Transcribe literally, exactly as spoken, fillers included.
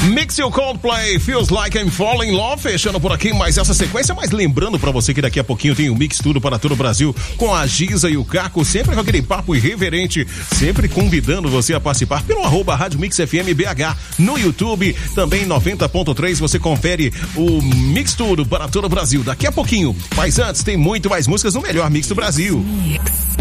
Mix e o Coldplay, Feels Like I'm Falling in Love, fechando por aqui mais essa sequência, mas lembrando pra você que daqui a pouquinho tem o Mix Tudo para todo o Brasil, com a Giza e o Caco, sempre com aquele papo irreverente, sempre convidando você a participar pelo arroba Rádio Mix F M B H, no YouTube, também noventa ponto três, você confere o Mix Tudo para todo o Brasil, daqui a pouquinho, mas antes tem muito mais músicas no melhor Mix do Brasil. Mix.